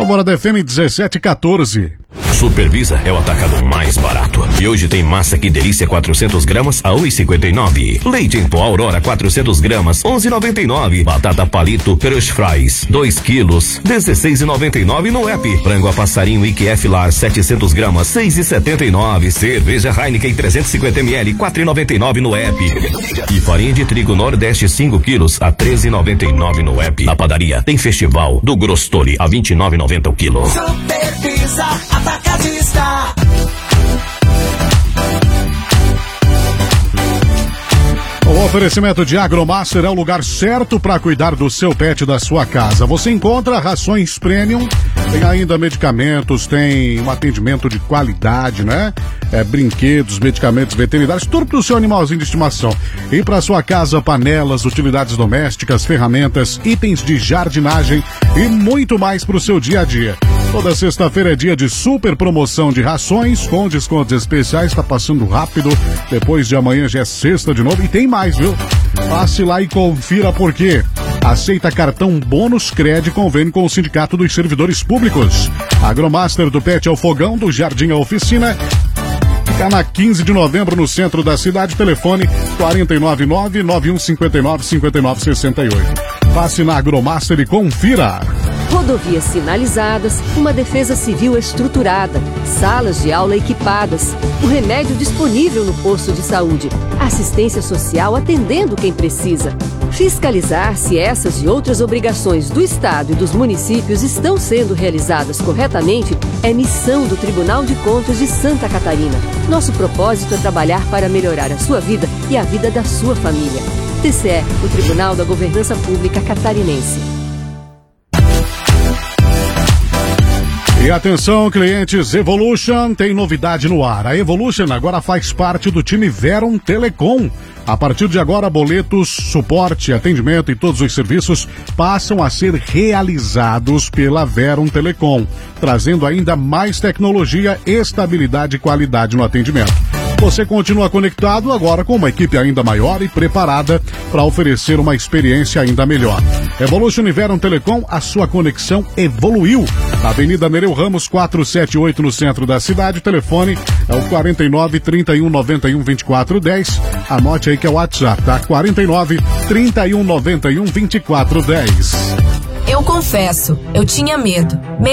Alvorada FM 1714. Supervisa é o atacado mais barato. E hoje tem massa Que Delícia 400 gramas a 1,59. Leite em pó Aurora 400 gramas 11,99. Batata palito Crush Fries 2 quilos 16,99 no app. Frango a passarinho IQF Lar 700 gramas 6,79. Cerveja Heineken 350 ml 4,99 no app. E farinha de trigo Nordeste 5 quilos a 13,99 no app. Na padaria tem Festival do Grostoli a 29,90 o quilo. Supervisa Atacadista. O oferecimento de Agromaster é o lugar certo para cuidar do seu pet, da sua casa. Você encontra rações premium, tem ainda medicamentos, tem um atendimento de qualidade, né? Brinquedos, medicamentos veterinários, tudo para o seu animalzinho de estimação. E para sua casa, panelas, utilidades domésticas, ferramentas, itens de jardinagem e muito mais para o seu dia a dia. Toda sexta-feira é dia de super promoção de rações com descontos especiais. Tá passando rápido. Depois de amanhã já é sexta de novo. E tem mais, viu? Passe lá e confira por quê. Aceita cartão bônus Cred, convênio com o Sindicato dos Servidores Públicos. Agromaster do Pet ao Fogão, do Jardim à Oficina. Fica na 15 de novembro, no centro da cidade. Telefone 499-9159-5968. Passe na Agromaster e confira. Rodovias sinalizadas, uma defesa civil estruturada, salas de aula equipadas, o remédio disponível no posto de saúde, assistência social atendendo quem precisa. Fiscalizar se essas e outras obrigações do Estado e dos municípios estão sendo realizadas corretamente é missão do Tribunal de Contas de Santa Catarina. Nosso propósito é trabalhar para melhorar a sua vida e a vida da sua família. TCE, o Tribunal da Governança Pública Catarinense. E atenção, clientes, Evolution tem novidade no ar. A Evolution agora faz parte do time Veron Telecom. A partir de agora, boletos, suporte, atendimento e todos os serviços passam a ser realizados pela Veron Telecom, trazendo ainda mais tecnologia, estabilidade e qualidade no atendimento. Você continua conectado agora com uma equipe ainda maior e preparada para oferecer uma experiência ainda melhor. Evolution e Veron Telecom, a sua conexão evoluiu. Na Avenida Nereu Ramos 478, no centro da cidade. O telefone é o 49 31 91 24 10. Anote aí que é o WhatsApp, tá? 49 31 91 24 10. Eu confesso, eu tinha medo.